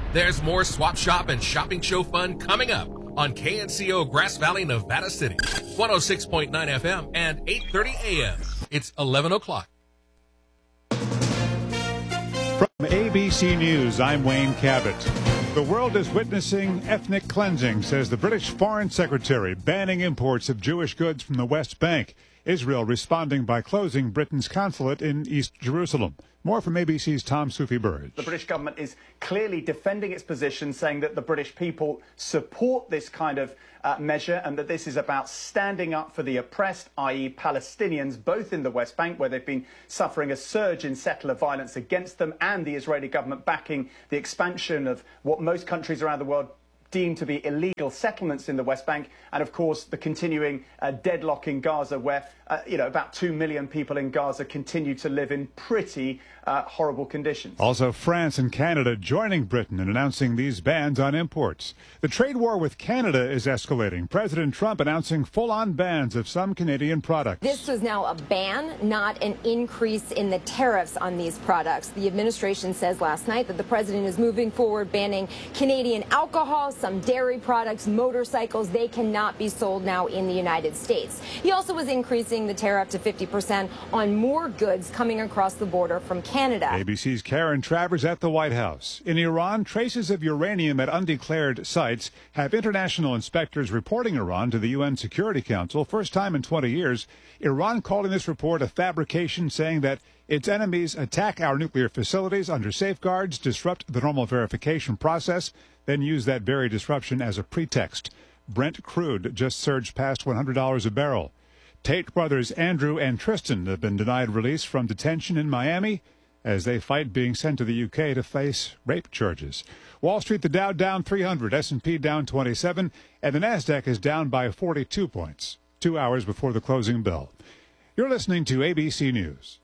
There's more Swap Shop and Shopping Show fun coming up on KNCO Grass Valley, Nevada City, 106.9 FM and 8:30 a.m. It's 11 o'clock. From ABC News, I'm Wayne Cabot. The world is witnessing ethnic cleansing, says the British Foreign Secretary, banning imports of Jewish goods from the West Bank. Israel responding by closing Britain's consulate in East Jerusalem. More from ABC's Tom Soufi-Burge. The British government is clearly defending its position, saying that the British people support this kind of measure and that this is about standing up for the oppressed, i.e. Palestinians, both in the West Bank, where they've been suffering a surge in settler violence against them, and the Israeli government backing the expansion of what most countries around the world deem to be illegal settlements in the West Bank, and of course the continuing deadlock in Gaza, where about 2 million people in Gaza continue to live in pretty horrible conditions. Also, France and Canada joining Britain in announcing these bans on imports. The trade war with Canada is escalating. President Trump announcing full-on bans of some Canadian products. This was now a ban, not an increase in the tariffs on these products. The administration says last night that the president is moving forward banning Canadian alcohol, some dairy products, motorcycles. They cannot be sold now in the United States. He also was increasing the tariff to 50% on more goods coming across the border from Canada. ABC's Karen Travers at the White House. In Iran, traces of uranium at undeclared sites have international inspectors reporting Iran to the UN Security Council. First time in 20 years. Iran calling this report a fabrication, saying that its enemies attack our nuclear facilities under safeguards, disrupt the normal verification process, then use that very disruption as a pretext. Brent crude just surged past $100 a barrel. Tate brothers Andrew and Tristan have been denied release from detention in Miami as they fight being sent to the UK to face rape charges. Wall Street, the Dow down 300, S&P down 27, and the Nasdaq is down by 42 points, 2 hours before the closing bell. You're listening to ABC News.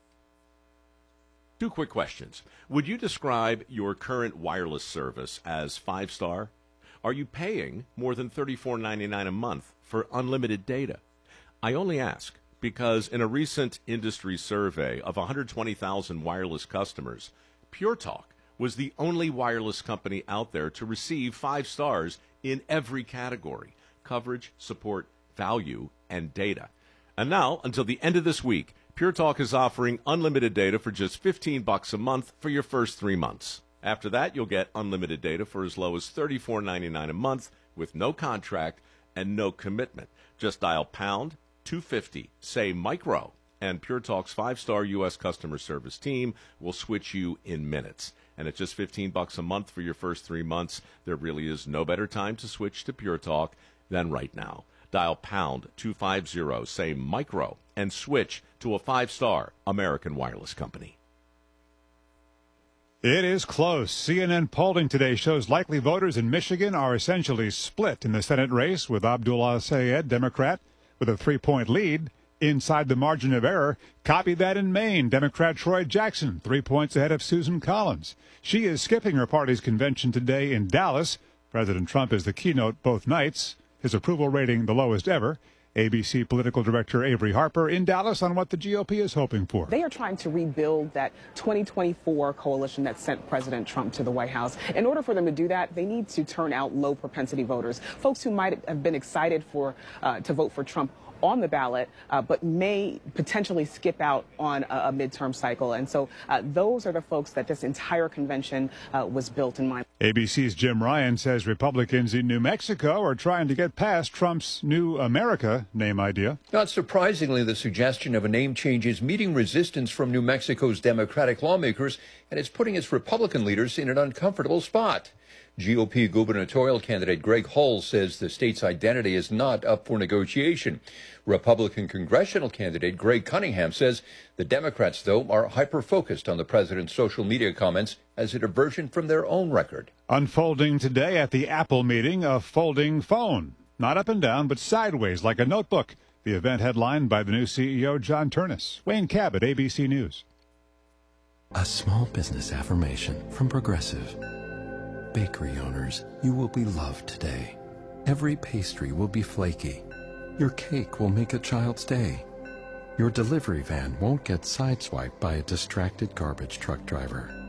Two quick questions. Would you describe your current wireless service as 5-star? Are you paying more than $34.99 a month for unlimited data? I only ask because in a recent industry survey of 120,000 wireless customers, Pure Talk was the only wireless company out there to receive 5 stars in every category: coverage, support, value, and data. And now, until the end of this week, Pure Talk is offering unlimited data for just $15 a month for your first 3 months. After that, you'll get unlimited data for as low as $34.99 a month with no contract and no commitment. Just dial pound 250, say micro, and Pure Talk's 5-star U.S. customer service team will switch you in minutes. And at just $15 a month for your first 3 months, there really is no better time to switch to Pure Talk than right now. Dial pound 250, say micro, and switch to a 5-star American wireless company. It is close. CNN polling today shows likely voters in Michigan are essentially split in the Senate race, with Abdullah Sayed, Democrat, with a 3-point lead inside the margin of error. Copy that in Maine. Democrat Troy Jackson, 3 points ahead of Susan Collins. She is skipping her party's convention today in Dallas. President Trump is the keynote both nights. His approval rating the lowest ever. ABC political director Avery Harper in Dallas on what the GOP is hoping for. They are trying to rebuild that 2024 coalition that sent President Trump to the White House. In order for them to do that, they need to turn out low propensity voters, folks who might have been excited to vote for Trump on the ballot, but may potentially skip out on a midterm cycle. And so those are the folks that this entire convention was built in mind. ABC's Jim Ryan says Republicans in New Mexico are trying to get past Trump's New America name idea. Not surprisingly, the suggestion of a name change is meeting resistance from New Mexico's Democratic lawmakers, and it's putting its Republican leaders in an uncomfortable spot. GOP gubernatorial candidate Greg Hull says the state's identity is not up for negotiation. Republican congressional candidate Greg Cunningham says the Democrats, though, are hyper-focused on the president's social media comments as a diversion from their own record. Unfolding today at the Apple meeting, a folding phone. Not up and down, but sideways like a notebook. The event headlined by the new CEO, John Turnus. Wayne Cabot, ABC News. A small business affirmation from Progressive. Bakery owners, you will be loved today. Every pastry will be flaky. Your cake will make a child's day. Your delivery van won't get sideswiped by a distracted garbage truck driver.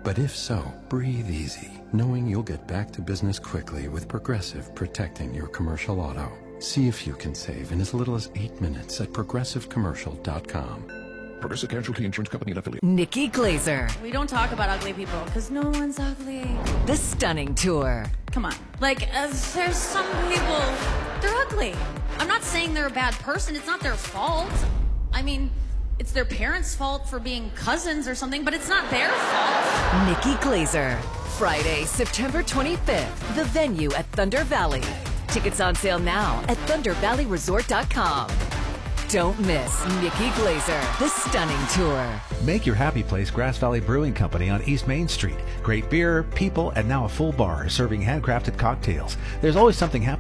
But if so, breathe easy, knowing you'll get back to business quickly with Progressive protecting your commercial auto. See if you can save in as little as 8 minutes at progressivecommercial.com. Progressive Casualty Insurance Company and affiliate. Nikki Glaser. We don't talk about ugly people because no one's ugly. The Stunning Tour. Come on. Like, there's some people, they're ugly. I'm not saying they're a bad person. It's not their fault. I mean, it's their parents' fault for being cousins or something, but it's not their fault. Nikki Glaser. Friday, September 25th. The venue at Thunder Valley. Tickets on sale now at ThunderValleyResort.com. Don't miss Nikki Glaser, The Stunning Tour. Make your happy place Grass Valley Brewing Company on East Main Street. Great beer, people, and now a full bar serving handcrafted cocktails. There's always something happening.